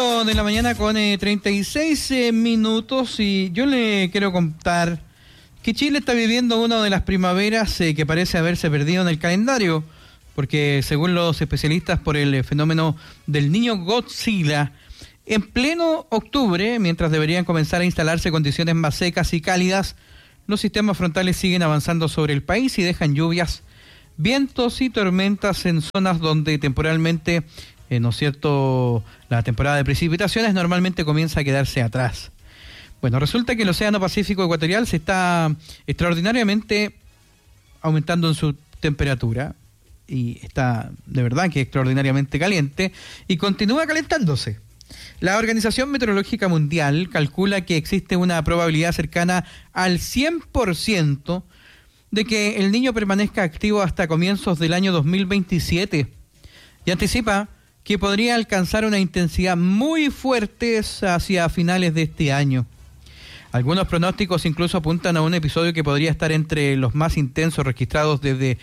8 de la mañana con 36 minutos y yo le quiero contar que Chile está viviendo una de las primaveras que parece haberse perdido en el calendario, porque según los especialistas por el fenómeno del niño Godzilla, en pleno octubre, mientras deberían comenzar a instalarse condiciones más secas y cálidas, los sistemas frontales siguen avanzando sobre el país y dejan lluvias, vientos y tormentas en zonas donde temporalmente, ¿no es cierto?, la temporada de precipitaciones normalmente comienza a quedarse atrás. Bueno, resulta que el Océano Pacífico Ecuatorial se está extraordinariamente aumentando en su temperatura y está de verdad que extraordinariamente caliente y continúa calentándose. La Organización Meteorológica Mundial calcula que existe una probabilidad cercana al 100% de que el Niño permanezca activo hasta comienzos del año 2027 y anticipa que podría alcanzar una intensidad muy fuerte hacia finales de este año. Algunos pronósticos incluso apuntan a un episodio que podría estar entre los más intensos registrados desde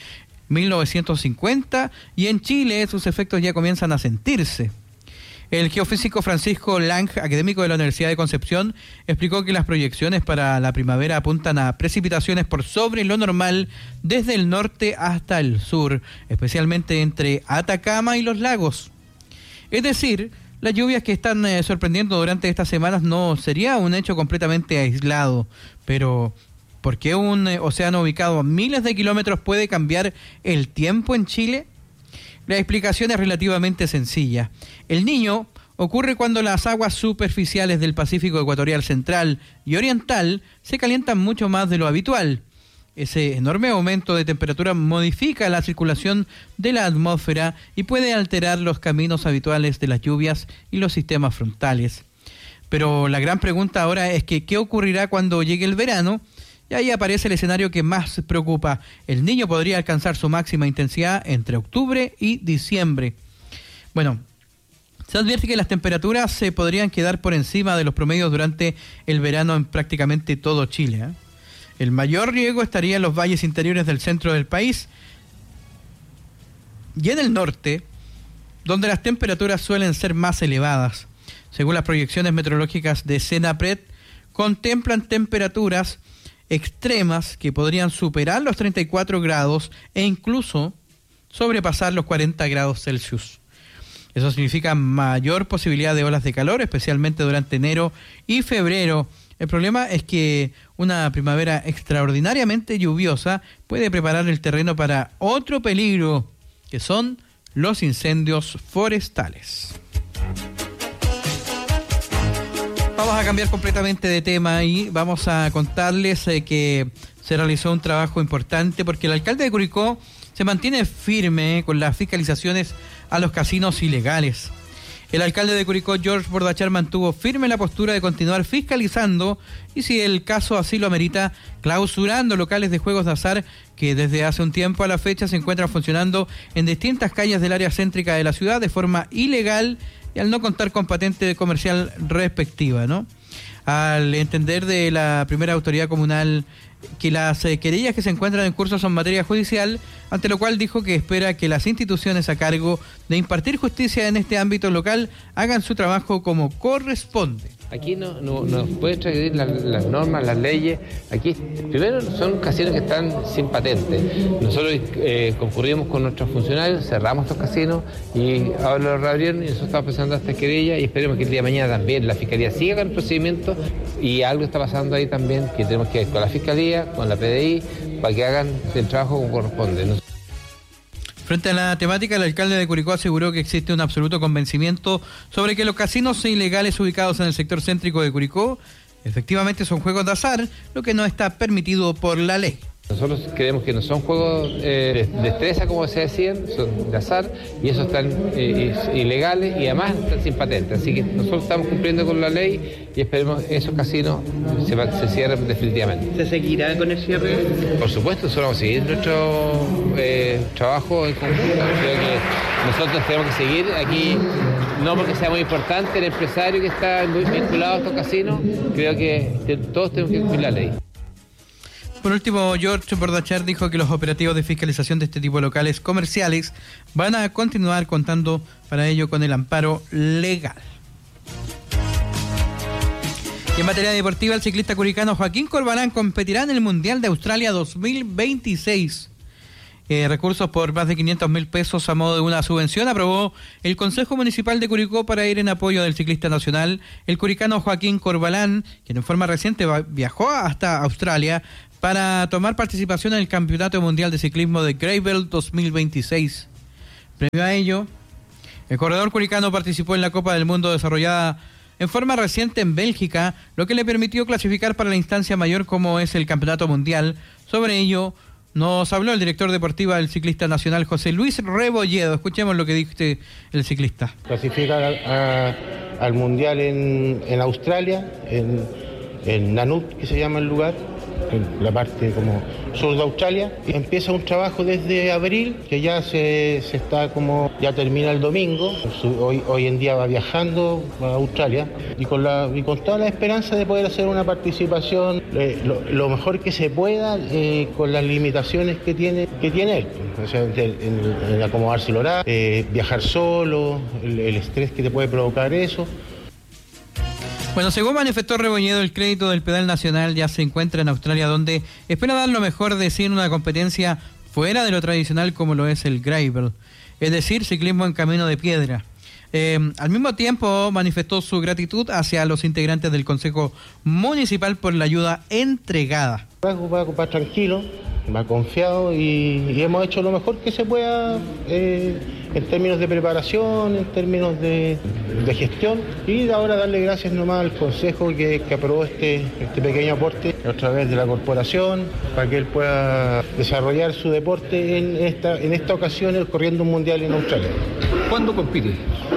1950 y en Chile sus efectos ya comienzan a sentirse. El geofísico Francisco Lang, académico de la Universidad de Concepción, explicó que las proyecciones para la primavera apuntan a precipitaciones por sobre lo normal desde el norte hasta el sur, especialmente entre Atacama y los lagos. Es decir, las lluvias que están sorprendiendo durante estas semanas no sería un hecho completamente aislado, pero ¿por qué un océano ubicado a miles de kilómetros puede cambiar el tiempo en Chile? La explicación es relativamente sencilla. El Niño ocurre cuando las aguas superficiales del Pacífico Ecuatorial Central y Oriental se calientan mucho más de lo habitual. Ese enorme aumento de temperatura modifica la circulación de la atmósfera y puede alterar los caminos habituales de las lluvias y los sistemas frontales. Pero la gran pregunta ahora es que ¿qué ocurrirá cuando llegue el verano? Y ahí aparece el escenario que más preocupa. El Niño podría alcanzar su máxima intensidad entre octubre y diciembre. Bueno, se advierte que las temperaturas se podrían quedar por encima de los promedios durante el verano en prácticamente todo Chile, ¿eh? El mayor riesgo estaría en los valles interiores del centro del país y en el norte, donde las temperaturas suelen ser más elevadas. Según las proyecciones meteorológicas de Senapred, contemplan temperaturas extremas que podrían superar los 34 grados e incluso sobrepasar los 40 grados Celsius. Eso significa mayor posibilidad de olas de calor, especialmente durante enero y febrero. El problema es que una primavera extraordinariamente lluviosa puede preparar el terreno para otro peligro, que son los incendios forestales. Vamos a cambiar completamente de tema y vamos a contarles que se realizó un trabajo importante porque el alcalde de Curicó se mantiene firme con las fiscalizaciones a los casinos ilegales. El alcalde de Curicó, George Bordachar, mantuvo firme la postura de continuar fiscalizando y, si el caso así lo amerita, clausurando locales de juegos de azar que desde hace un tiempo a la fecha se encuentran funcionando en distintas calles del área céntrica de la ciudad de forma ilegal y al no contar con patente comercial respectiva, ¿no? Al entender de la primera autoridad comunal que las querellas que se encuentran en curso son materia judicial, ante lo cual dijo que espera que las instituciones a cargo de impartir justicia en este ámbito local hagan su trabajo como corresponde. Aquí no puede transgredir las normas, las leyes. Aquí, primero, son casinos que están sin patente. Nosotros concurrimos con nuestros funcionarios, cerramos estos casinos y ahora lo reabrieron y nosotros estamos pensando esta querella y esperemos que el día de mañana también la Fiscalía siga con el procedimiento y algo está pasando ahí también que tenemos que ir con la Fiscalía, con la PDI, para que hagan el trabajo como corresponde. Frente a la temática, el alcalde de Curicó aseguró que existe un absoluto convencimiento sobre que los casinos ilegales ubicados en el sector céntrico de Curicó efectivamente son juegos de azar, lo que no está permitido por la ley. Nosotros creemos que no son juegos de destreza, como se decían, son de azar y esos están ilegales y además están sin patente. Así que nosotros estamos cumpliendo con la ley y esperemos que esos casinos se cierren definitivamente. ¿Se seguirá con el cierre? Por supuesto, nosotros vamos a seguir nuestro trabajo en conjunto. Creo que nosotros tenemos que seguir aquí, no porque sea muy importante el empresario que está vinculado a estos casinos, creo que todos tenemos que cumplir la ley. Por último, George Bordachar dijo que los operativos de fiscalización de este tipo de locales comerciales van a continuar contando para ello con el amparo legal. Y en materia deportiva, el ciclista curicano Joaquín Corbalán competirá en el Mundial de Australia 2026. Recursos por más de 500.000 pesos a modo de una subvención aprobó el Consejo Municipal de Curicó para ir en apoyo del ciclista nacional, el curicano Joaquín Corbalán, quien en forma reciente viajó hasta Australia para tomar participación en el Campeonato Mundial de Ciclismo de Gravel 2026. Previo a ello, el corredor curicano participó en la Copa del Mundo desarrollada en forma reciente en Bélgica, lo que le permitió clasificar para la instancia mayor como es el Campeonato Mundial. Sobre ello nos habló el director deportivo del ciclista nacional José Luis Rebolledo. Escuchemos lo que dice el ciclista. Clasifica al Mundial en Australia, en Nanut, que se llama el lugar, en la parte como sur de Australia. Y empieza un trabajo desde abril, que ya se está como, ya termina el domingo. Hoy en día va viajando a Australia y con toda la esperanza de poder hacer una participación lo mejor que se pueda, con las limitaciones que tiene él. O sea, en acomodarse el horario, viajar solo, el estrés que te puede provocar eso. Bueno, según manifestó Rebolledo, el crédito del pedal nacional ya se encuentra en Australia, donde espera dar lo mejor de sí en una competencia fuera de lo tradicional como lo es el gravel, es decir, ciclismo en camino de piedra. Al mismo tiempo manifestó su gratitud hacia los integrantes del Consejo Municipal por la ayuda entregada. Va tranquilo, va confiado y hemos hecho lo mejor que se pueda en términos de preparación, en términos de gestión, y ahora darle gracias nomás al Consejo que aprobó este pequeño aporte a través de la corporación para que él pueda desarrollar su deporte en esta ocasión corriendo un mundial en Australia. ¿Cuándo compite?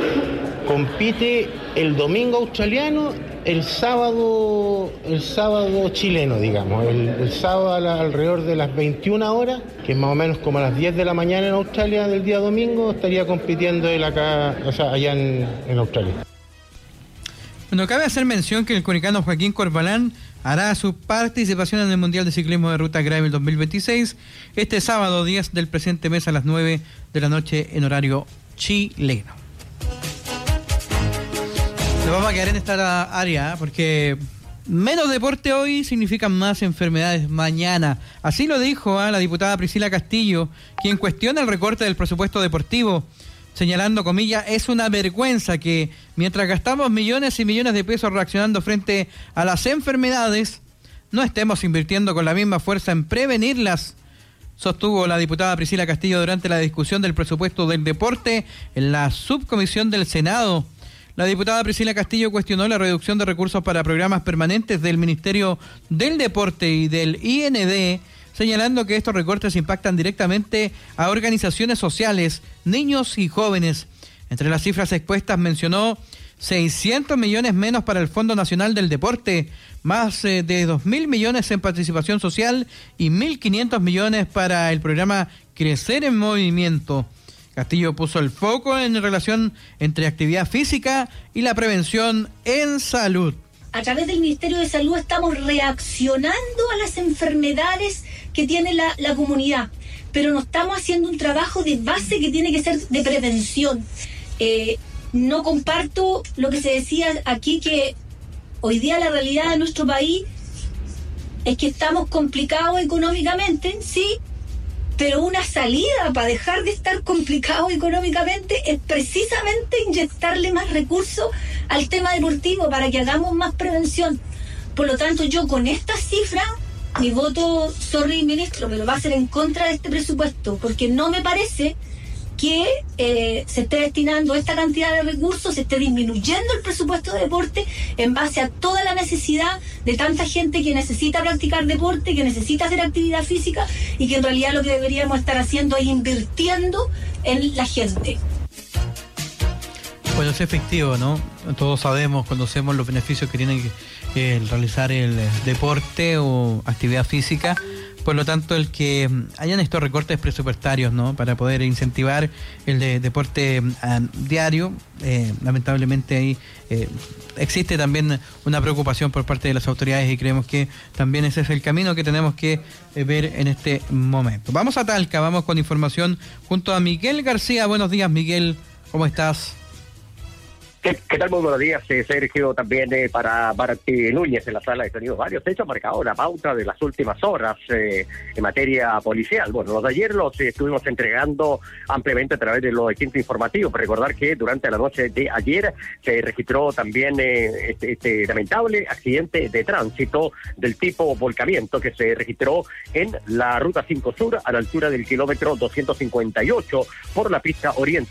Compite el domingo australiano, el sábado chileno, digamos. El sábado alrededor de las 21 horas, que es más o menos como a las 10 de la mañana en Australia del día domingo, estaría compitiendo allá en Australia. Bueno, cabe hacer mención que el curicano Joaquín Corbalán hará su participación en el Mundial de Ciclismo de Ruta Gravel 2026 este sábado 10 del presente mes a las 9 de la noche en horario chileno. Nos vamos a quedar en esta área porque menos deporte hoy significan más enfermedades mañana. Así lo dijo la diputada Priscila Castillo, quien cuestiona el recorte del presupuesto deportivo, señalando, comillas, es una vergüenza que mientras gastamos millones y millones de pesos reaccionando frente a las enfermedades, no estemos invirtiendo con la misma fuerza en prevenirlas, sostuvo la diputada Priscila Castillo durante la discusión del presupuesto del deporte en la subcomisión del Senado. La diputada Priscila Castillo cuestionó la reducción de recursos para programas permanentes del Ministerio del Deporte y del IND, señalando que estos recortes impactan directamente a organizaciones sociales, niños y jóvenes. Entre las cifras expuestas mencionó 600 millones menos para el Fondo Nacional del Deporte, más de 2.000 millones en participación social y 1.500 millones para el programa Crecer en Movimiento. Castillo puso el foco en relación entre actividad física y la prevención en salud. A través del Ministerio de Salud estamos reaccionando a las enfermedades que tiene la comunidad, pero no estamos haciendo un trabajo de base que tiene que ser de prevención. No comparto lo que se decía aquí, que hoy día la realidad de nuestro país es que estamos complicados económicamente, sí, pero una salida para dejar de estar complicados económicamente es precisamente inyectarle más recursos al tema deportivo para que hagamos más prevención. Por lo tanto, yo con esta cifra, mi voto, sorry ministro, pero va a ser en contra de este presupuesto, porque no me parece que se esté destinando esta cantidad de recursos, se esté disminuyendo el presupuesto de deporte en base a toda la necesidad de tanta gente que necesita practicar deporte, que necesita hacer actividad física y que en realidad lo que deberíamos estar haciendo es invirtiendo en la gente. Bueno, es efectivo, ¿no? Todos sabemos, conocemos los beneficios que tiene el realizar el deporte o actividad física. Por lo tanto, el que hayan estos recortes presupuestarios, ¿no?, para poder incentivar el deporte diario, lamentablemente ahí existe también una preocupación por parte de las autoridades y creemos que también ese es el camino que tenemos que ver en este momento. Vamos a Talca, vamos con información junto a Miguel García. Buenos días, Miguel, ¿cómo estás? ¿Qué tal? Muy buenos días, Sergio. También para Martí Núñez en la sala de sonido. Varios hechos marcados la pauta de las últimas horas en materia policial. Bueno, los de ayer los estuvimos entregando ampliamente a través de los distintos informativos. Recordar que durante la noche de ayer se registró también este lamentable accidente de tránsito del tipo volcamiento que se registró en la ruta 5 Sur a la altura del kilómetro 258 por la pista oriente.